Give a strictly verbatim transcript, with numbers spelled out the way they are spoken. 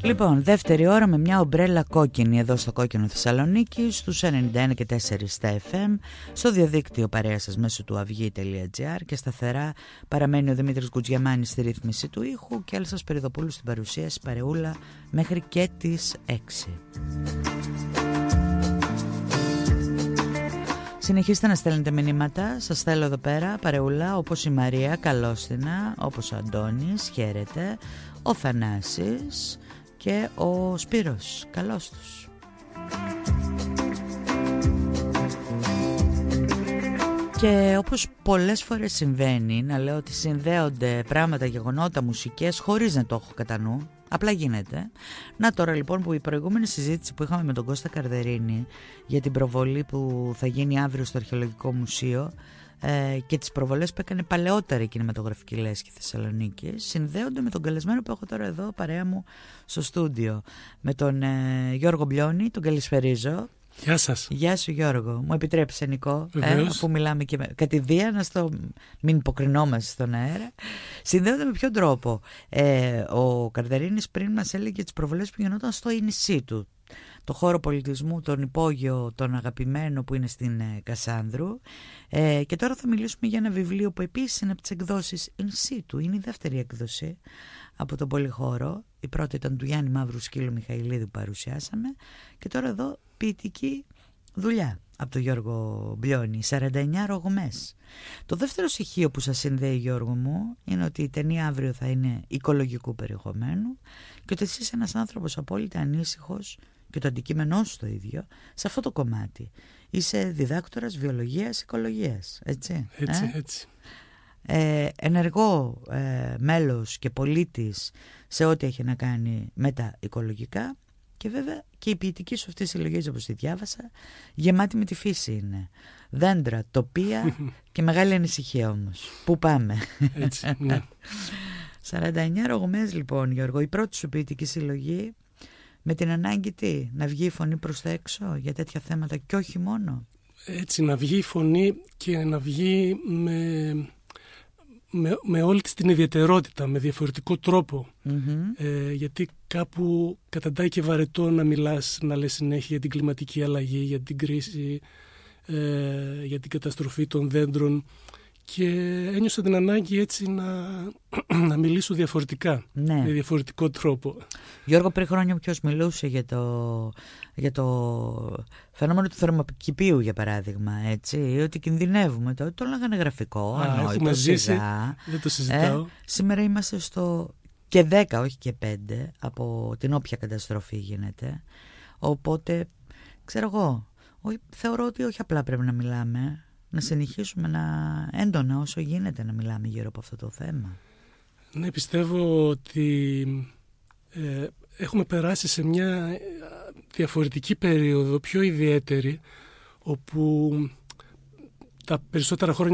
Λοιπόν, δεύτερη ώρα με μια ομπρέλα κόκκινη εδώ στο Κόκκινο Θεσσαλονίκη, στους ενενήντα ένα και τέσσερα στα εφ εμ, στο διαδίκτυο παρέα σας μέσω του αυγή τελεία τζι άρ και σταθερά παραμένει ο Δημήτρης Γκουτζιαμάνης στη ρύθμιση του ήχου και Έλσας Περιδοπούλου στην παρουσίαση, παρεούλα μέχρι και τις έξι. Συνεχίστε να στέλνετε μηνύματα, σας θέλω εδώ πέρα, παρεούλα, όπως η Μαρία, καλόστινα, όπως ο Αντώνης, χαίρετε, ο Θανάσης και ο Σπύρος, καλώς τους. Και όπως πολλές φορές συμβαίνει, να λέω ότι συνδέονται πράγματα, γεγονότα, μουσικές χωρίς να το έχω κατά νου, απλά γίνεται. Να τώρα λοιπόν που η προηγούμενη συζήτηση που είχαμε με τον Κώστα Καρδερίνη για την προβολή που θα γίνει αύριο στο Αρχαιολογικό Μουσείο ε, και τις προβολές που έκανε παλαιότερη κινηματογραφική λέσχη Θεσσαλονίκη συνδέονται με τον καλεσμένο που έχω τώρα εδώ παρέα μου στο στούντιο, με τον ε, Γιώργο Μπλιόνι, τον καλησπερίζω. Γεια σας. Γεια σου Γιώργο. Μου επιτρέπεις Νικό, ε, αφού μιλάμε και με, κατηδίαν να στο μην υποκρινόμαστε στον αέρα. Συνδέονται με ποιον τρόπο? Ε, ο Καρδερίνης πριν μας έλεγε τις προβολές που γινόταν στο νησί του, το χώρο πολιτισμού, τον υπόγειο, τον αγαπημένο που είναι στην ε, Κασάνδρου, ε, και τώρα θα μιλήσουμε για ένα βιβλίο που επίσης είναι από τις εκδόσεις in situ, είναι η δεύτερη έκδοση από τον Πολυχώρο. Η πρώτη ήταν του Γιάννη Μαύρου Σκύλου Μιχαηλίδη που παρουσιάσαμε, και τώρα εδώ ποιητική δουλειά από τον Γιώργο Μπλιόνι, σαράντα εννιά ρογμές. Το δεύτερο στοιχείο που σας συνδέει, Γιώργο μου, είναι ότι η ταινία αύριο θα είναι οικολογικού περιεχομένου και ότι εσύ είσαι ένας άνθρωπος απόλυτα ανήσυχος και το αντικείμενό σου το ίδιο σε αυτό το κομμάτι. Είσαι διδάκτορας βιολογίας οικολογίας, έτσι? Έτσι, ε? έτσι. Ε, ενεργό ε, μέλος και πολίτης σε ό,τι έχει να κάνει με τα οικολογικά, και βέβαια και η ποιητική σου αυτή συλλογή, όπως τη διάβασα, γεμάτη με τη φύση είναι. Δέντρα, τοπία και μεγάλη ανησυχία όμως. Πού πάμε? Έτσι, ναι. σαράντα εννιά ρογμές λοιπόν, Γιώργο, η πρώτη σου ποιητική συλλογή, με την ανάγκη τι, να βγει η φωνή προς τα έξω για τέτοια θέματα και όχι μόνο. Έτσι, να βγει η φωνή και να βγει με... Με, με όλη της την ιδιαιτερότητα, με διαφορετικό τρόπο. Mm-hmm. Ε, γιατί κάπου καταντάει και βαρετό να μιλάς, να λες συνέχεια για την κλιματική αλλαγή, για την κρίση, ε, για την καταστροφή των δέντρων, και ένιωσα την ανάγκη έτσι να, να μιλήσω διαφορετικά, ναι. με διαφορετικό τρόπο. Γιώργο, πριν χρόνια ποιος μιλούσε για το, για το φαινόμενο του θερμοκηπίου, για παράδειγμα, έτσι, ότι κινδυνεύουμε, το, το λέγανε γραφικό, έχουμε ζήσει, δεν το συζητάω. Ε, σήμερα είμαστε στο και δέκα, όχι και πέντε, από την όποια καταστροφή γίνεται, οπότε, ξέρω εγώ, θεωρώ ότι όχι απλά πρέπει να μιλάμε, να συνεχίσουμε να έντονα όσο γίνεται να μιλάμε γύρω από αυτό το θέμα. Ναι, πιστεύω ότι ε, έχουμε περάσει σε μια διαφορετική περίοδο, πιο ιδιαίτερη, όπου τα περισσότερα χρόνια